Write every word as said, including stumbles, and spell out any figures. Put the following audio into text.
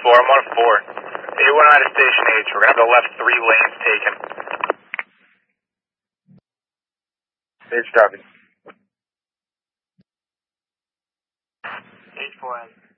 four, I'm on four. eight one out of Station H. We're going to have the left three lanes taken. H copy. H four N.